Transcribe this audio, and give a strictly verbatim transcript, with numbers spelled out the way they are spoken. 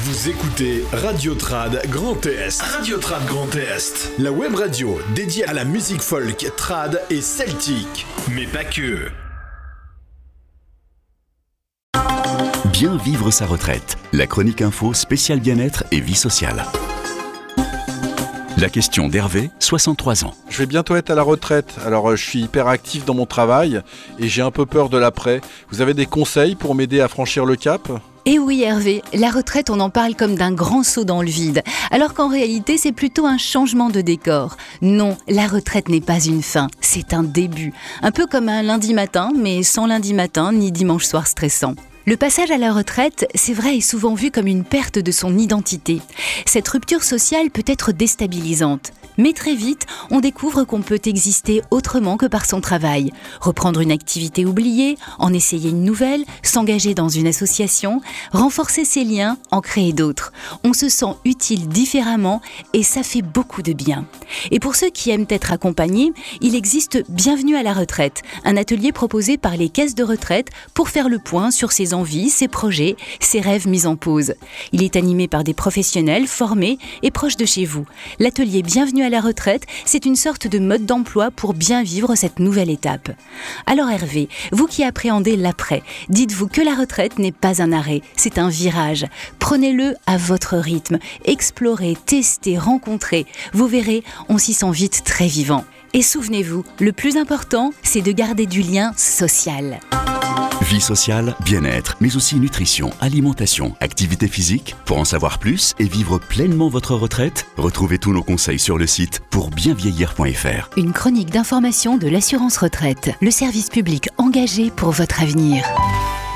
Vous écoutez Radio Trad Grand Est. Radio Trad Grand Est. La web radio dédiée à la musique folk, trad et celtique. Mais pas que. Bien vivre sa retraite. La chronique info spéciale bien-être et vie sociale. La question d'Hervé, soixante-trois ans. Je vais bientôt être à la retraite, alors je suis hyper actif dans mon travail et j'ai un peu peur de l'après. Vous avez des conseils pour m'aider à franchir le cap ? Eh oui Hervé, la retraite on en parle comme d'un grand saut dans le vide, alors qu'en réalité c'est plutôt un changement de décor. Non, la retraite n'est pas une fin, c'est un début. Un peu comme un lundi matin, mais sans lundi matin ni dimanche soir stressant. Le passage à la retraite, c'est vrai, est souvent vu comme une perte de son identité. Cette rupture sociale peut être déstabilisante. Mais très vite, on découvre qu'on peut exister autrement que par son travail. Reprendre une activité oubliée, en essayer une nouvelle, s'engager dans une association, renforcer ses liens, en créer d'autres. On se sent utile différemment et ça fait beaucoup de bien. Et pour ceux qui aiment être accompagnés, il existe Bienvenue à la retraite, un atelier proposé par les caisses de retraite pour faire le point sur ses envies, ses projets, ses rêves mis en pause. Il est animé par des professionnels formés et proches de chez vous. L'atelier Bienvenue à la retraite, c'est une sorte de mode d'emploi pour bien vivre cette nouvelle étape. Alors Hervé, vous qui appréhendez l'après, dites-vous que la retraite n'est pas un arrêt, c'est un virage. Prenez-le à votre rythme, explorez, testez, rencontrez. Vous verrez, on s'y sent vite très vivant. Et souvenez-vous, le plus important, c'est de garder du lien social. Vie sociale, bien-être, mais aussi nutrition, alimentation, activité physique. Pour en savoir plus et vivre pleinement votre retraite, retrouvez tous nos conseils sur le site pour bien vieillir point f r. Une chronique d'information de l'assurance retraite, le service public engagé pour votre avenir.